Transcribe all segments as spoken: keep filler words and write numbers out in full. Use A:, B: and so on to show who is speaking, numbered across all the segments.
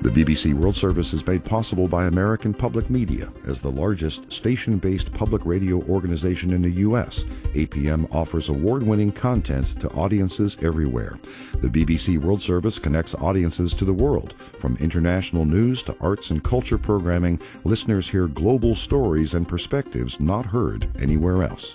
A: The B B C World Service is made possible by American Public Media. As the largest station-based public radio organization in the U S, A P M offers award-winning content to audiences everywhere. The B B C World Service connects audiences to the world. From international news to arts and culture programming, listeners hear global stories and perspectives not heard anywhere else.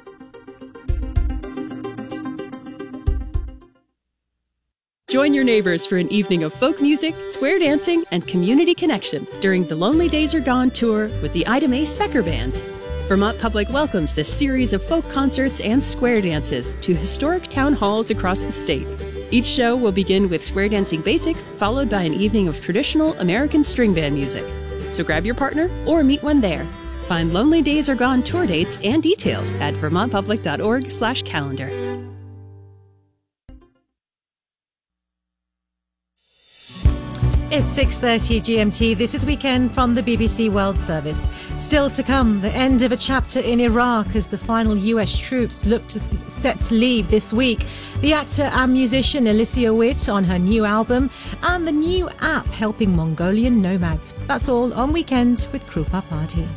B: Join your neighbors for an evening of folk music, square dancing, and community connection during the Lonely Days Are Gone tour with the Ida Mae Specker Band. Vermont Public welcomes this series of folk concerts and square dances to historic town halls across the state. Each show will begin with square dancing basics, followed by an evening of traditional American string band music. So grab your partner or meet one there. Find Lonely Days Are Gone tour dates and details at vermontpublic.org slash calendar.
C: It's six thirty G M T. This is Weekend from the B B C World Service. Still to come, the end of a chapter in Iraq as the final U S troops look to set to leave this week. The actor and musician Alicia Witt on her new album, and the new app helping Mongolian nomads. That's all on Weekend with Krupa Party.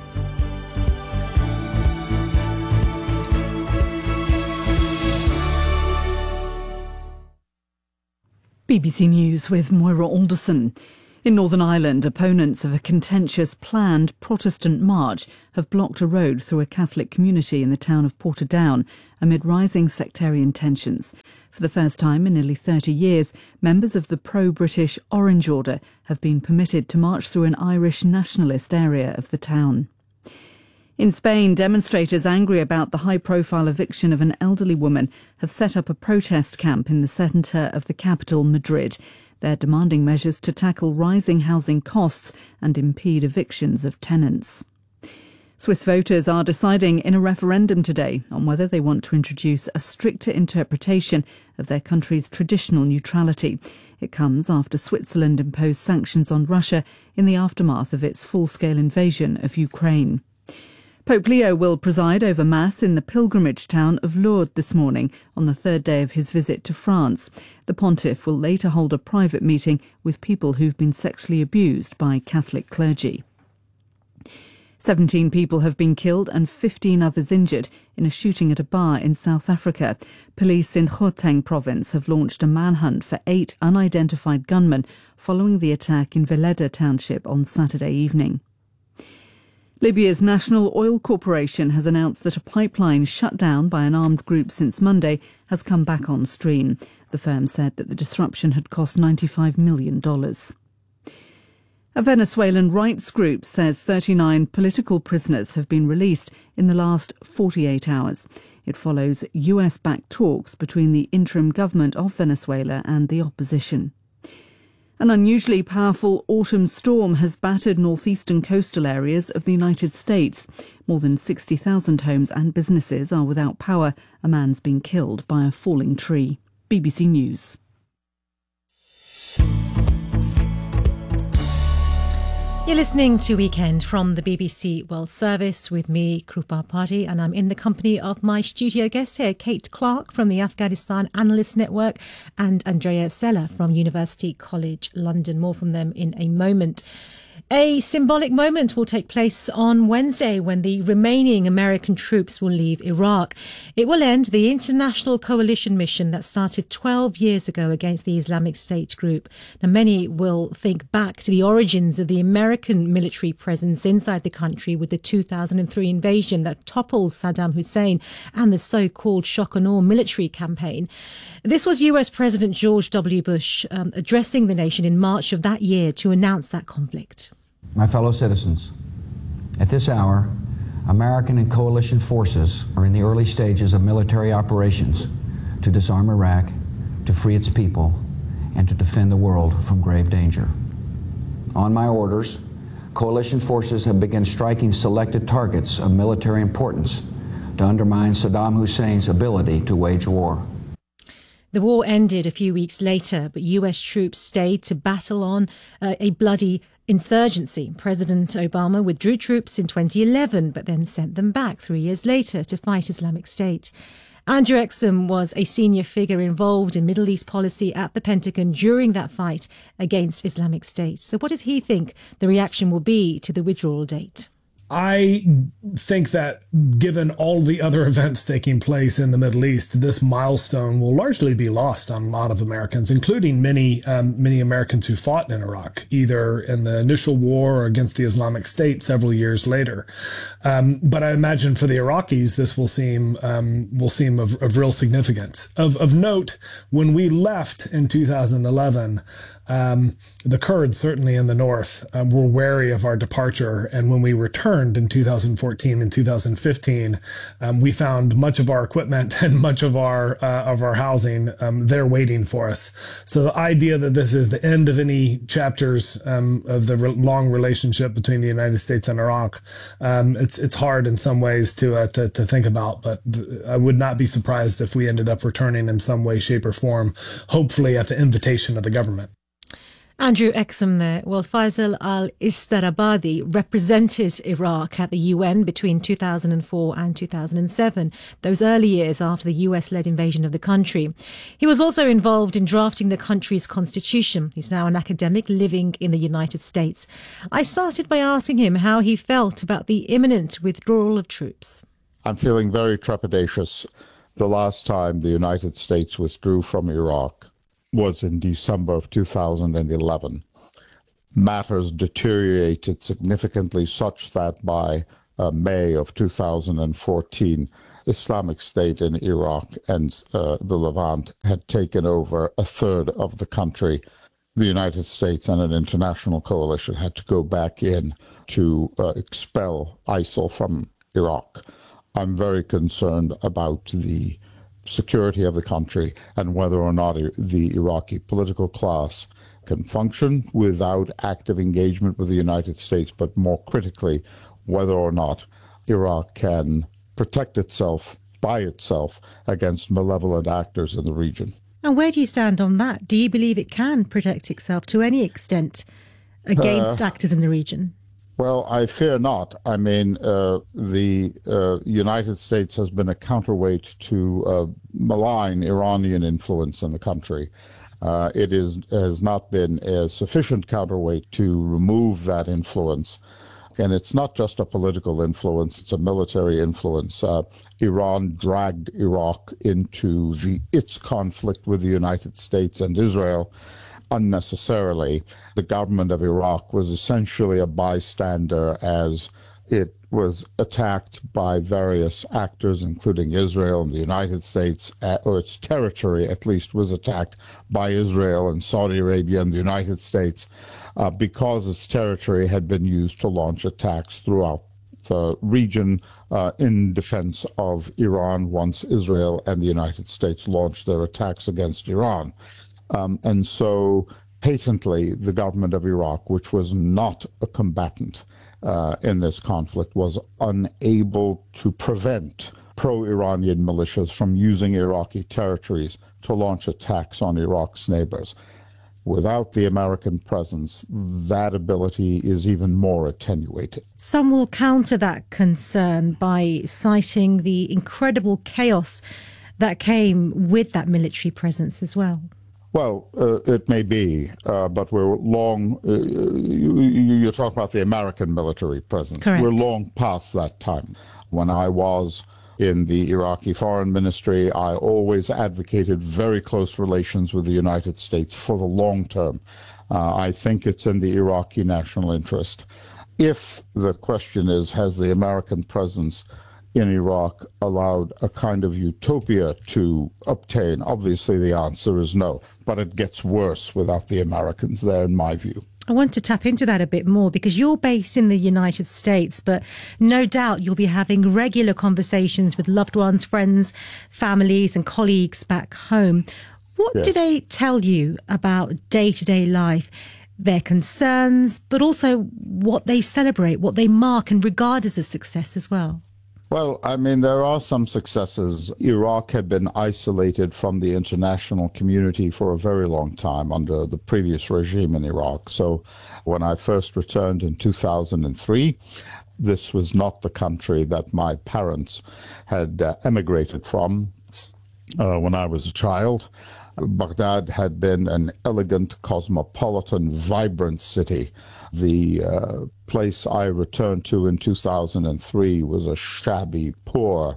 D: B B C News with Moira Alderson. In Northern Ireland, opponents of a contentious planned Protestant march have blocked a road through a Catholic community in the town of Portadown amid rising sectarian tensions. For the first time in nearly thirty years, members of the pro-British Orange Order have been permitted to march through an Irish nationalist area of the town. In Spain, demonstrators angry about the high-profile eviction of an elderly woman have set up a protest camp in the centre of the capital, Madrid. They're demanding measures to tackle rising housing costs and impede evictions of tenants. Swiss voters are deciding in a referendum today on whether they want to introduce a stricter interpretation of their country's traditional neutrality. It comes after Switzerland imposed sanctions on Russia in the aftermath of its full-scale invasion of Ukraine. Pope Leo will preside over Mass in the pilgrimage town of Lourdes this morning on the third day of his visit to France. The pontiff will later hold a private meeting with people who've been sexually abused by Catholic clergy. Seventeen people have been killed and fifteen others injured in a shooting at a bar in South Africa. Police in Gauteng province have launched a manhunt for eight unidentified gunmen following the attack in Veleda township on Saturday evening. Libya's National Oil Corporation has announced that a pipeline shut down by an armed group since Monday has come back on stream. The firm said that the disruption had cost ninety-five million dollars. A Venezuelan rights group says thirty-nine political prisoners have been released in the last forty-eight hours. It follows U S-backed talks between the interim government of Venezuela and the opposition. An unusually powerful autumn storm has battered northeastern coastal areas of the United States. More than sixty thousand homes and businesses are without power. A man's been killed by a falling tree. B B C News.
C: You're listening to Weekend from the B B C World Service with me, Krupa Party, and I'm in the company of my studio guests here, Kate Clark from the Afghanistan Analyst Network and Andrea Sella from University College London. More from them in a moment. A symbolic moment will take place on Wednesday when the remaining American troops will leave Iraq. It will end the international coalition mission that started twelve years ago against the Islamic State group. Now, many will think back to the origins of the American military presence inside the country with the two thousand three invasion that toppled Saddam Hussein and the so-called shock and awe military campaign. This was U S President George W. Bush um, addressing the nation in March of that year to announce that conflict.
E: My fellow citizens, at this hour, American and coalition forces are in the early stages of military operations to disarm Iraq, to free its people, and to defend the world from grave danger. On my orders, coalition forces have begun striking selected targets of military importance to undermine Saddam Hussein's ability to wage war.
C: The war ended a few weeks later, but U S troops stayed to battle on uh, a bloody insurgency. President Obama withdrew troops in twenty eleven, but then sent them back three years later to fight Islamic State. Andrew Exum was a senior figure involved in Middle East policy at the Pentagon during that fight against Islamic State. So what does he think the reaction will be to the withdrawal date?
F: I think that given all the other events taking place in the Middle East, this milestone will largely be lost on a lot of Americans, including many um, many Americans who fought in Iraq, either in the initial war or against the Islamic State several years later. Um, but I imagine for the Iraqis, this will seem um, will seem of, of real significance. Of of note, when we left in two thousand eleven, Um, the Kurds, certainly in the north, um, were wary of our departure. And when we returned in two thousand fourteen and two thousand fifteen, um, we found much of our equipment and much of our uh, of our housing um, there waiting for us. So the idea that this is the end of any chapters um, of the re- long relationship between the United States and Iraq, um, it's it's hard in some ways to, uh, to to think about. But th- I would not be surprised if we ended up returning in some way, shape, or form, hopefully at the invitation of the government.
C: Andrew Exum there. Well, Faisal al-Istarabadi represented Iraq at the U N between two thousand four and two thousand seven, those early years after the U S-led invasion of the country. He was also involved in drafting the country's constitution. He's now an academic living in the United States. I started by asking him how he felt about the imminent withdrawal of troops.
G: I'm feeling very trepidatious. The last time the United States withdrew from Iraq was in December of two thousand eleven. Matters deteriorated significantly such that by uh, May of two thousand fourteen, Islamic State in Iraq and uh, the Levant had taken over a third of the country. The United States and an international coalition had to go back in to uh, expel ISIL from Iraq. I'm very concerned about the security of the country and whether or not the Iraqi political class can function without active engagement with the United States, but more critically, whether or not Iraq can protect itself by itself against malevolent actors in the region.
C: And where do you stand on that? Do you believe it can protect itself to any extent against uh, actors in the region?
G: Well, I fear not. I mean, uh, the uh, United States has been a counterweight to uh, malign Iranian influence in the country. Uh, it is has not been a sufficient counterweight to remove that influence. And it's not just a political influence, it's a military influence. Uh, Iran dragged Iraq into the its conflict with the United States and Israel unnecessarily. The government of Iraq was essentially a bystander as it was attacked by various actors, including Israel and the United States, or its territory at least was attacked by Israel and Saudi Arabia and the United States uh, because its territory had been used to launch attacks throughout the region uh, in defense of Iran once Israel and the United States launched their attacks against Iran. Um, and so patently, the government of Iraq, which was not a combatant uh, in this conflict, was unable to prevent pro-Iranian militias from using Iraqi territories to launch attacks on Iraq's neighbors. Without the American presence, that ability is even more attenuated.
C: Some will counter that concern by citing the incredible chaos that came with that military presence as well.
G: Well, uh, it may be, uh, but we're long, uh, you, you talk about the American military presence.
C: Correct.
G: We're long past that time. When I was in the Iraqi Foreign Ministry, I always advocated very close relations with the United States for the long term. Uh, I think it's in the Iraqi national interest. If the question is, has the American presence in Iraq allowed a kind of utopia to obtain? Obviously, the answer is no, but it gets worse without the Americans there, in my view.
C: I want to tap into that a bit more because you're based in the United States, but no doubt you'll be having regular conversations with loved ones, friends, families and colleagues back home. What yes. do they tell you about day-to-day life, their concerns, but also what they celebrate, what they mark and regard as a success as well?
G: Well, I mean, there are some successes. Iraq had been isolated from the international community for a very long time under the previous regime in Iraq. So when I first returned in two thousand three, this was not the country that my parents had uh, emigrated from. uh, when I was a child. Baghdad had been an elegant, cosmopolitan, vibrant city. The uh, place I returned to in two thousand three was a shabby, poor,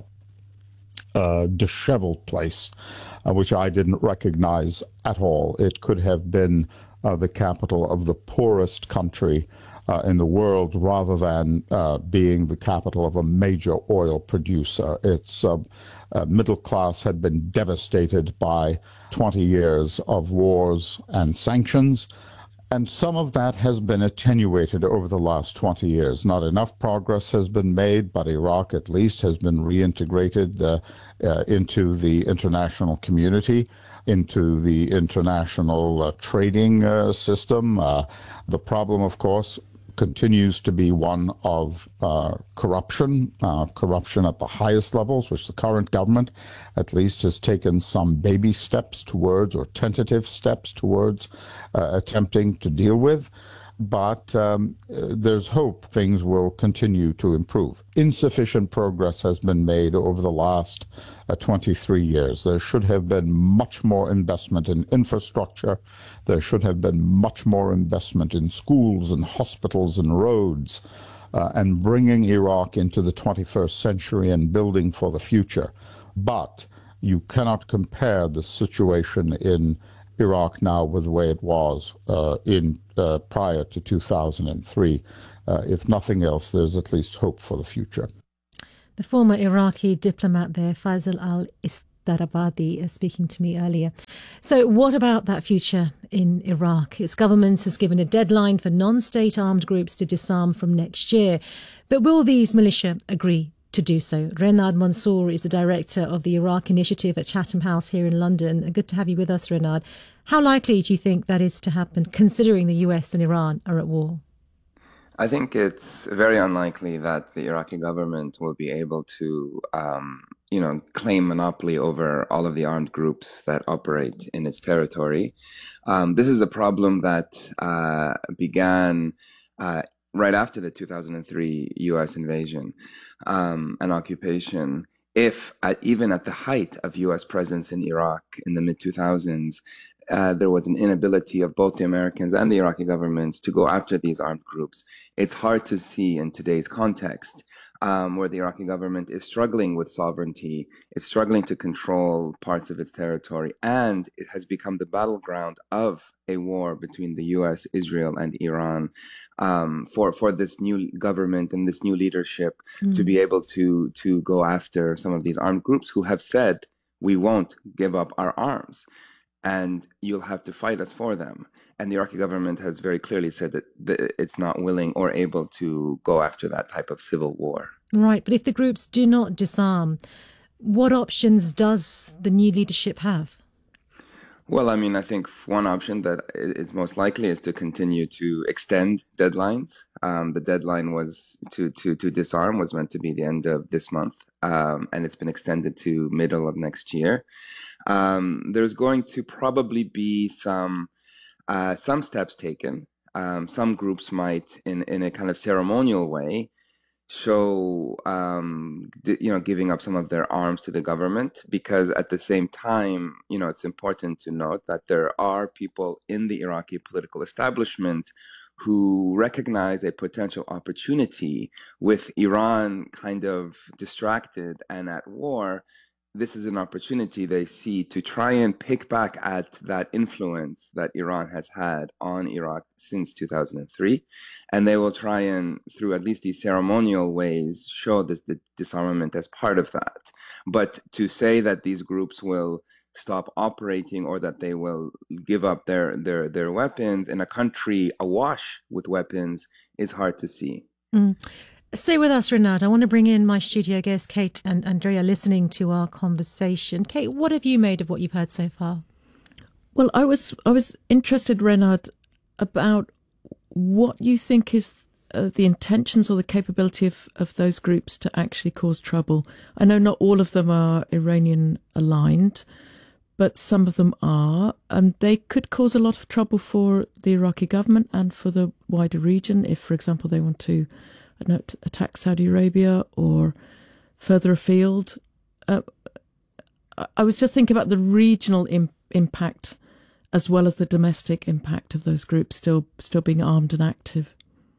G: uh, disheveled place, uh, which I didn't recognize at all. It could have been uh, the capital of the poorest country uh, in the world rather than uh, being the capital of a major oil producer. Its uh, uh, middle class had been devastated by twenty years of wars and sanctions. And some of that has been attenuated over the last twenty years. Not enough progress has been made, but Iraq at least has been reintegrated uh, uh, into the international community, into the international uh, trading uh, system. Uh, the problem, of course, continues to be one of uh, corruption, uh, corruption at the highest levels, which the current government at least has taken some baby steps towards, or tentative steps towards, uh, attempting to deal with. But um, there's hope things will continue to improve. Insufficient progress has been made over the last uh, twenty-three years. There should have been much more investment in infrastructure. There should have been much more investment in schools and hospitals and roads, uh, and bringing Iraq into the twenty-first century and building for the future. But you cannot compare the situation in Iraq now with the way it was uh, in uh, prior to two thousand three. Uh, if nothing else, there's at least hope for the future.
C: The former Iraqi diplomat there, Faisal al-Istarabadi, is speaking to me earlier. So what about that future in Iraq? Its government has given a deadline for non-state armed groups to disarm from next year. But will these militia agree to do so? Renard Mansour is the director of the Iraq Initiative at Chatham House here in London. Good to have you with us, Renard. How likely do you think that is to happen, considering the U S and Iran are at war?
H: I think it's very unlikely that the Iraqi government will be able to, um, you know, claim monopoly over all of the armed groups that operate in its territory. Um, this is a problem that uh, began uh, right after the two thousand three U S invasion um, and occupation. If at, even at the height of U S presence in Iraq in the mid two thousands, uh, there was an inability of both the Americans and the Iraqi government to go after these armed groups. It's hard to see in today's context um, where the Iraqi government is struggling with sovereignty, it's struggling to control parts of its territory, and it has become the battleground of a war between the U S, Israel, and Iran, um, for for this new government and this new leadership mm. to be able to to go after some of these armed groups who have said, we won't give up our arms, and you'll have to fight us for them. And the Iraqi government has very clearly said that it's not willing or able to go after that type of civil war.
C: Right, but if the groups do not disarm, what options does the new leadership have?
H: Well, I mean, I think one option that is most likely is to continue to extend deadlines. Um, the deadline was to, to, to disarm was meant to be the end of this month, um, and it's been extended to middle of next year. Um, there's going to probably be some uh, some steps taken. Um, some groups might, in, in a kind of ceremonial way, show, um, you know, giving up some of their arms to the government, because at the same time, you know, it's important to note that there are people in the Iraqi political establishment who recognize a potential opportunity with Iran kind of distracted and at war. This is an opportunity they see to try and pick back at that influence that Iran has had on Iraq since two thousand three. And they will try and, through at least these ceremonial ways, show this the disarmament as part of that. But to say that these groups will stop operating or that they will give up their, their, their weapons in a country awash with weapons is hard to see.
C: Mm. Stay with us, Renard. I want to bring in my studio guests, Kate and Andrea, listening to our conversation. Kate, what have you made of what you've heard so far?
I: Well, I was I was interested, Renard, about what you think is uh, the intentions or the capability of, of those groups to actually cause trouble. I know not all of them are Iranian aligned, but some of them are. And they could cause a lot of trouble for the Iraqi government and for the wider region if, for example, they want to I don't know, to attack Saudi Arabia or further afield. Uh, I was just thinking about the regional im- impact as well as the domestic impact of those groups still still being armed and active.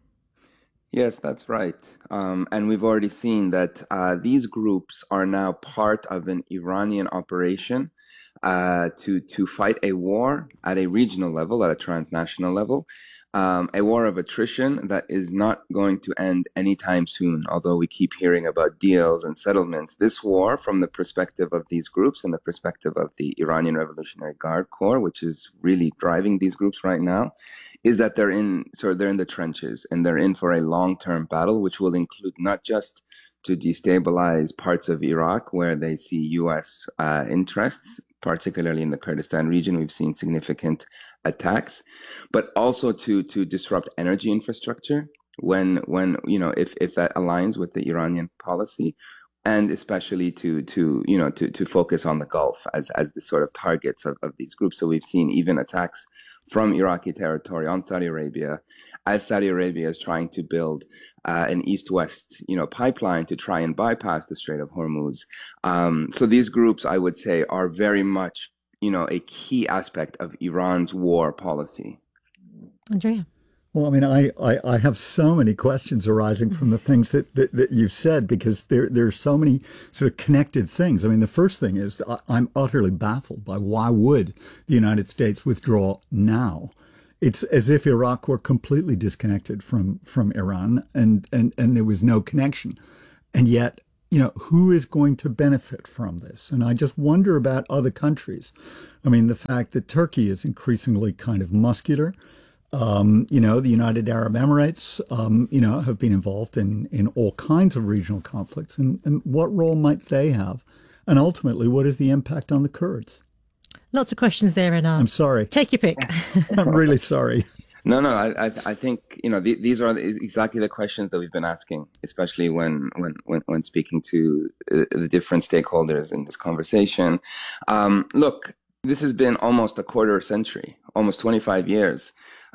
H: Yes, that's right. Um, and we've already seen that uh, these groups are now part of an Iranian operation uh, to to fight a war at a regional level, at a transnational level, um, a war of attrition that is not going to end anytime soon, although we keep hearing about deals and settlements. This war, from the perspective of these groups and the perspective of the Iranian Revolutionary Guard Corps, which is really driving these groups right now, is that they're in sort of they're in the trenches and they're in for a long-term battle, which will include not just to destabilize parts of Iraq where they see U S uh, interests, particularly in the Kurdistan region. We've seen significant attacks, but also to to disrupt energy infrastructure when when you know if if that aligns with the Iranian policy, and especially to to you know to to focus on the Gulf as as the sort of targets of, of these groups. So we've seen even attacks from Iraqi territory on Saudi Arabia, as Saudi Arabia is trying to build uh, an east-west, you know, pipeline to try and bypass the Strait of Hormuz. Um, so these groups, I would say, are very much, you know, a key aspect of Iran's war policy.
C: Andrea.
J: Well, I mean, I, I, I have so many questions arising from the things that, that, that you've said, because there there are so many sort of connected things. I mean, the first thing is I, I'm utterly baffled by why would the United States withdraw now? It's as if Iraq were completely disconnected from, from Iran and, and, and there was no connection. And yet, you know, who is going to benefit from this? And I just wonder about other countries. I mean, the fact that Turkey is increasingly kind of muscular. Um, you know, the United Arab Emirates, um, you know, have been involved in, in all kinds of regional conflicts. And, and what role might they have? And ultimately, what is the impact on the Kurds?
C: Lots of questions there, Renaud.
J: I'm sorry.
C: Take your pick.
J: I'm really sorry.
H: No, no, I, I, I think, you know, th- these are exactly the questions that we've been asking, especially when, when, when, when speaking to uh, the different stakeholders in this conversation. Um, look, this has been almost a quarter century, almost twenty-five years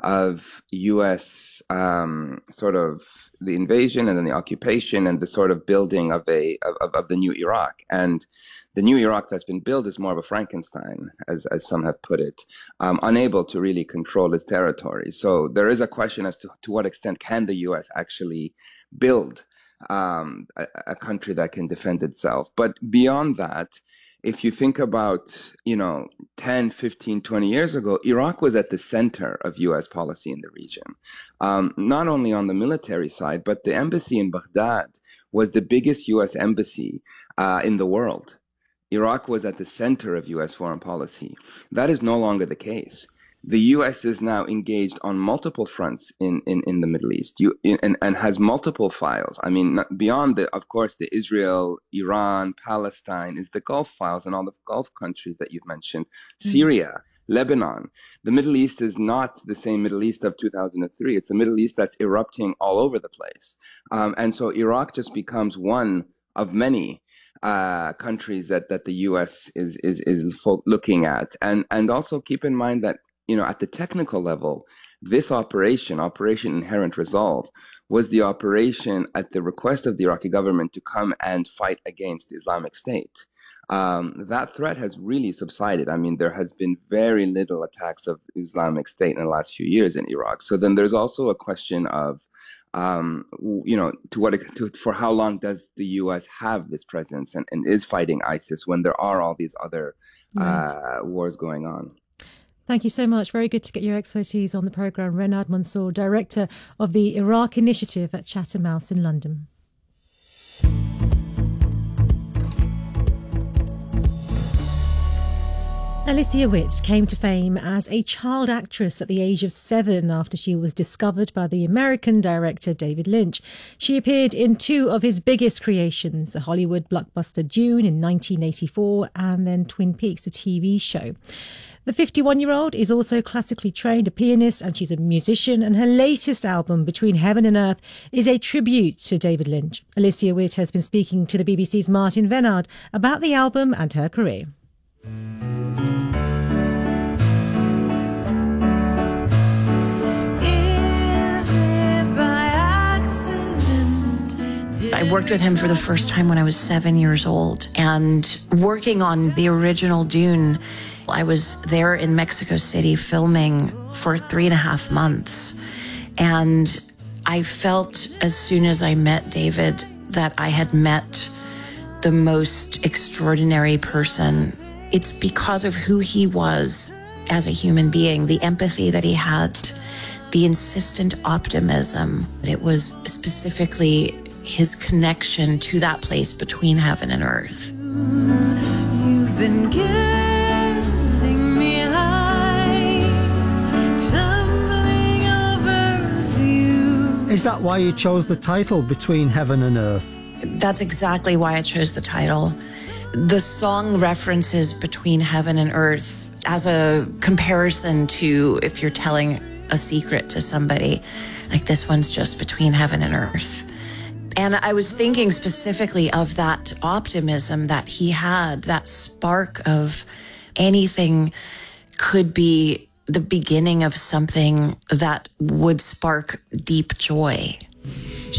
H: of U S um, sort of the invasion and then the occupation and the sort of building of a of, of the new Iraq. And the new Iraq that's been built is more of a Frankenstein, as as some have put it, um, unable to really control its territory. So there is a question as to to what extent can the U S actually build um, a, a country that can defend itself. But beyond that, if you think about, you know, ten, fifteen, twenty years ago, Iraq was at the center of U S policy in the region. Um, not only on the military side, but the embassy in Baghdad was the biggest U S embassy uh, in the world. Iraq was at the center of U S foreign policy. That is no longer the case. The U S is now engaged on multiple fronts in, in, in the Middle East you, in, and, and has multiple files. I mean, beyond, the, of course, the Israel, Iran, Palestine, is the Gulf files and all the Gulf countries that you've mentioned, mm-hmm. Syria, Lebanon. The Middle East is not the same Middle East of two thousand three. It's a Middle East that's erupting all over the place. Um, and so Iraq just becomes one of many uh, countries that, that the U S is, is, is looking at. And, and also keep in mind that, you know, at the technical level, this operation, Operation Inherent Resolve, was the operation at the request of the Iraqi government to come and fight against the Islamic State. Um, that threat has really subsided. I mean, there has been very little attacks of Islamic State in the last few years in Iraq. So then there's also a question of, um, you know, to what to, for how long does the U S have this presence and, and is fighting ISIS when there are all these other uh, right. wars going on?
C: Thank you so much. Very good to get your expertise on the programme. Renaud Mansour, Director of the Iraq Initiative at Chatham House in London. Alicia Witt came to fame as a child actress at the age of seven after she was discovered by the American director David Lynch. She appeared in two of his biggest creations, the Hollywood blockbuster Dune in nineteen eighty-four and then Twin Peaks, a T V show. The fifty-one-year-old is also classically trained, a pianist, and she's a musician, and her latest album, Between Heaven and Earth, is a tribute to David Lynch. Alicia Witt has been speaking to the B B C's Martin Venard about the album and her career.
K: I worked with him for the first time when I was seven years old. And working on the original Dune, I was there in Mexico City filming for three and a half months. And I felt as soon as I met David that I had met the most extraordinary person. It's because of who he was as a human being, the empathy that he had, the insistent optimism. It was specifically his connection to that place between heaven and earth.
L: You've been getting me high, tumbling over you.
M: Is that why you chose the title, Between Heaven and Earth?
K: That's exactly why I chose the title. The song references between heaven and earth as a comparison to if you're telling a secret to somebody, like this one's just between heaven and earth. And I was thinking specifically of that optimism that he had, that spark of anything could be the beginning of something that would spark deep joy.